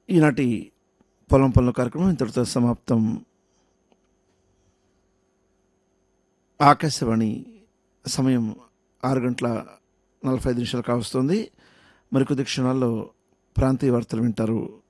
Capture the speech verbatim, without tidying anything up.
ఈనాటి పొలం పనుల కార్యక్రమం ఇంతటితో సమాప్తం. ఆకాశవాణి సమయం ఆరు గంటల నలభై ఐదు నిమిషాలు కావస్తుంది. మరికొద్ది క్షణాల్లో ప్రాంతీయ వార్తలు వింటారు.